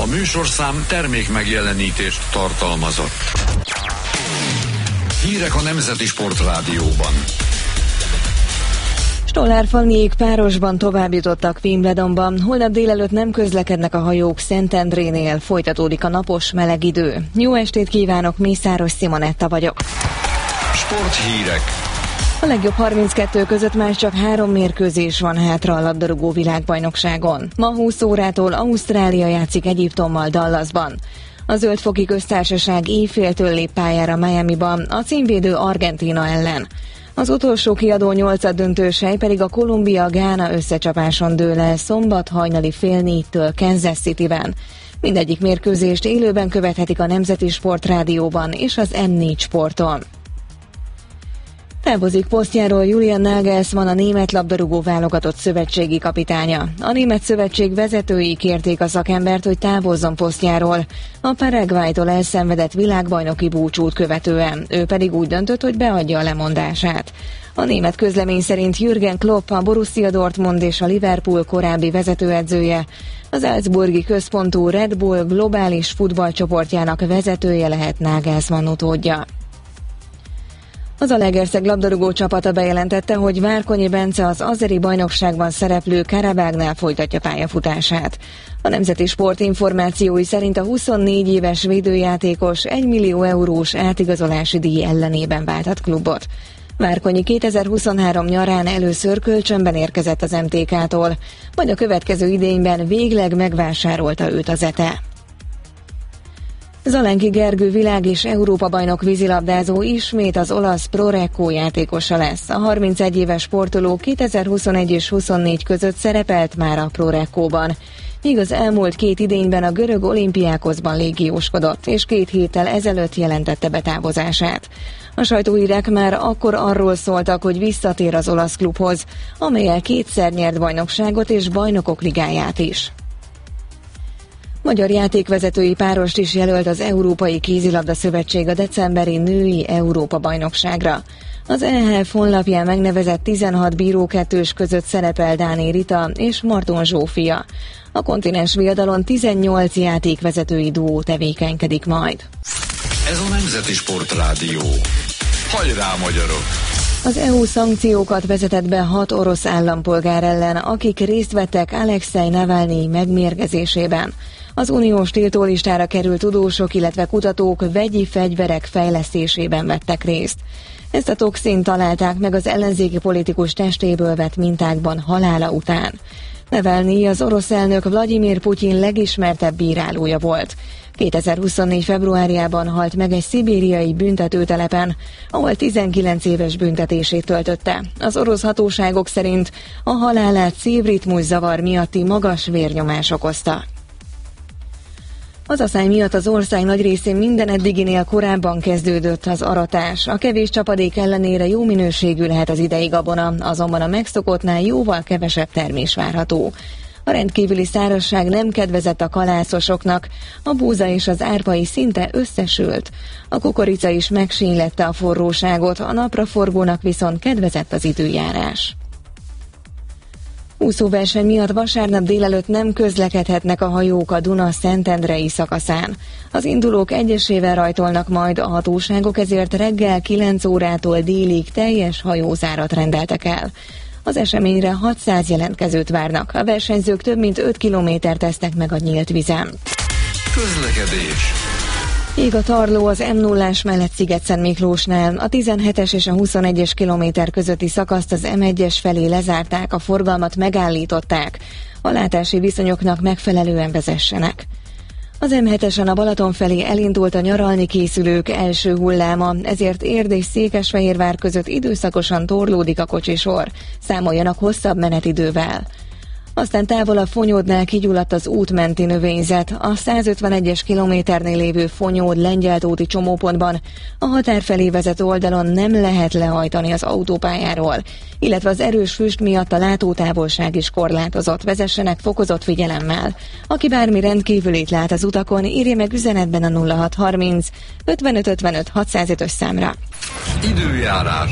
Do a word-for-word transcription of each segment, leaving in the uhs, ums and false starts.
műsorszám termék megjelenítést tartalmazott. Hírek a Nemzeti Sportrádióban. Stollár Fanniék párosban tovább jutottak Wimbledonban. Holnap délelőtt nem közlekednek a hajók Szentendrénél, folytatódik a napos meleg idő. Jó estét kívánok, Mészáros Simonetta vagyok. Sporthírek. A legjobb harminckettő között már csak három mérkőzés van hátra a labdarúgó világbajnokságon. Ma húsz órától Ausztrália játszik Egyiptommal Dallasban. A Zöld-foki Köztársaság éjféltől lép pályára Miamiban a címvédő Argentína ellen. Az utolsó kiadó nyolcaddöntős hely pedig a Kolumbia-Gána összecsapáson dől el szombat hajnali fél négytől Kansas Cityben. Mindegyik mérkőzést élőben követhetik a Nemzeti Sportrádióban és az em négy Sporton. Távozik posztjáról Julian Nagelsmann, a német labdarúgó válogatott szövetségi kapitánya. A német szövetség vezetői kérték a szakembert, hogy távozzon posztjáról a Paraguaytól elszenvedett világbajnoki búcsút követően. Ő pedig úgy döntött, hogy beadja a lemondását. A német közlemény szerint Jürgen Klopp, a Borussia Dortmund és a Liverpool korábbi vezetőedzője, az Salzburgi központú Red Bull globális futballcsoportjának vezetője lehet Nagelsmann utódja. Az Zalaegerszeg labdarúgó csapata bejelentette, hogy Várkonyi Bence az azeri bajnokságban szereplő Karabágnál folytatja pályafutását. A Nemzeti Sport információi szerint a huszonnégy éves védőjátékos egy millió eurós átigazolási díj ellenében válthat klubot. Várkonyi kétezer-huszonhárom nyarán először kölcsönben érkezett az em té ká-tól, majd a következő idényben végleg megvásárolta őt az ETE. Zalenki Gergő világ- és Európa-bajnok vízilabdázó ismét az olasz Prorecco játékosa lesz. A harmincegy éves sportoló kétezer-huszonegy és huszonnégy között szerepelt már a Proreccóban, míg az elmúlt két idényben a görög Olympiákoszban légióskodott, és két héttel ezelőtt jelentette be távozását. A sajtóhírek már akkor arról szóltak, hogy visszatér az olasz klubhoz, amellyel kétszer nyert bajnokságot és bajnokok ligáját is. Magyar játékvezetői párost is jelölt az Európai Kézilabda Szövetség a decemberi női Európa-bajnokságra. Az é há ef honlapján megnevezett tizenhat bírókettős között szerepel Dáné Rita és Marton Zsófia. A kontinens viadalon tizennyolc játékvezetői duó tevékenykedik majd. Ez a Nemzeti Sportrádió. Hajrá, magyarok! Az é u szankciókat vezetett be hat orosz állampolgár ellen, akik részt vettek Alexei Navalnyi megmérgezésében. Az uniós tiltólistára került tudósok, illetve kutatók vegyi fegyverek fejlesztésében vettek részt. Ezt a toxint találták meg az ellenzéki politikus testéből vett mintákban halála után. Navalnyi az orosz elnök Vladimir Putyin legismertebb bírálója volt. kétezer-huszonnégy februárjában halt meg egy szibériai büntetőtelepen, ahol tizenkilenc éves büntetését töltötte. Az orosz hatóságok szerint a halálát szívritmus zavar miatti magas vérnyomás okozta. Az aszály miatt az ország nagy részén minden eddiginél korábban kezdődött az aratás. A kevés csapadék ellenére jó minőségű lehet az idei gabona, azonban a megszokottnál jóval kevesebb termés várható. A rendkívüli szárazság nem kedvezett a kalászosoknak, a búza és az árpai szinte összesült. A kukorica is megsínylette a forróságot, a napraforgónak viszont kedvezett az időjárás. Úszóverseny miatt vasárnap délelőtt nem közlekedhetnek a hajók a Duna szentendrei szakaszán. Az indulók egyesével rajtolnak majd, a hatóságok ezért reggel kilenc órától délig teljes hajózárat rendeltek el. Az eseményre hatszáz jelentkezőt várnak. A versenyzők több mint öt kilométert tesznek meg a nyílt vízen. Közlekedés. Ég a tarló az em nullás mellett Szigetszentmiklósnál. A tizenhetes és a huszonegyes kilométer közötti szakaszt az em egyes felé lezárták, a forgalmat megállították. A látási viszonyoknak megfelelően vezessenek. Az em hetesen a Balaton felé elindult a nyaralni készülők első hulláma, ezért Érd és Székesfehérvár között időszakosan torlódik a kocsisor. Számoljanak hosszabb menetidővel. Aztán távol a Fonyódnál kigyulladt az útmenti növényzet. A százötvenegyes kilométernél lévő Fonyód-Lengyeltóti csomópontban a határ felé vezető oldalon nem lehet lehajtani az autópályáról, illetve az erős füst miatt a látótávolság is korlátozott, vezessenek fokozott figyelemmel. Aki bármi rendkívülit lát az utakon, írja meg üzenetben a nulla hat harminc ötvenöt ötvenöt hatszázötös számra. Időjárás.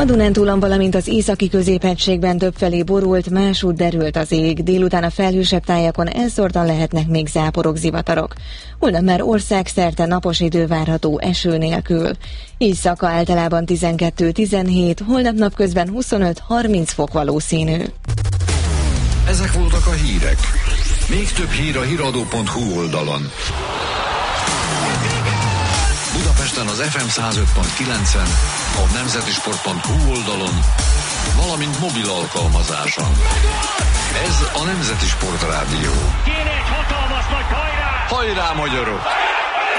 A Dunántúlon, valamint az északi középhegységben többfelé borult, másút derült az ég. Délután a felhősebb tájakon elszórtan lehetnek még záporok, zivatarok. Holnap már országszerte napos idő várható eső nélkül. Éjszaka általában tizenkettő-tizenhét, holnap napközben huszonöt-harminc fok valószínű. Ezek voltak a hírek. Még több hír a híradó pont hu oldalon. Budapesten az ef em száz öt pont kilencen, a nemzetisport pont hu oldalon, valamint mobil alkalmazáson. Ez a Nemzeti Sport Rádió. Kéne egy hatalmas nagy hajrá! Hajrá, magyarok!